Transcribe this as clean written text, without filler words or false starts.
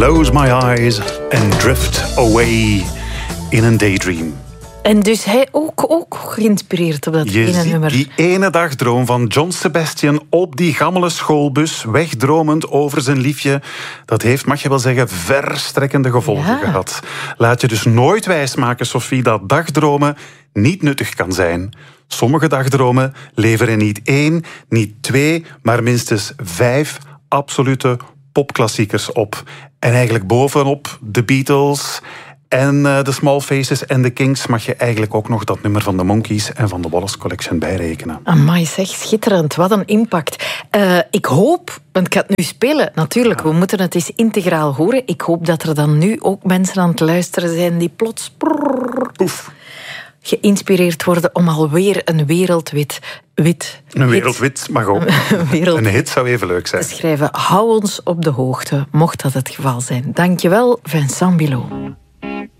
Close my eyes and drift away in a daydream. En dus hij ook geïnspireerd op dat ene nummer. Die ene dagdroom van John Sebastian op die gammele schoolbus, wegdromend over zijn liefje, dat heeft, mag je wel zeggen, verstrekkende gevolgen gehad. Laat je dus nooit wijsmaken, Sophie, dat dagdromen niet nuttig kan zijn. Sommige dagdromen leveren niet 1, niet 2, maar minstens 5 absolute popklassiekers op. En eigenlijk bovenop de Beatles en de Small Faces en de Kings mag je eigenlijk ook nog dat nummer van de Monkees en van de Wallace Collection bijrekenen. Amai zeg, schitterend. Wat een impact. Ik hoop, want ik ga het nu spelen, natuurlijk, we moeten het eens integraal horen. Ik hoop dat er dan nu ook mensen aan het luisteren zijn die plots geïnspireerd worden om alweer een wereldwit mag ook. Een hit zou even leuk zijn. Te schrijven. Hou ons op de hoogte, mocht dat het geval zijn. Dankjewel, Vincent Bilot.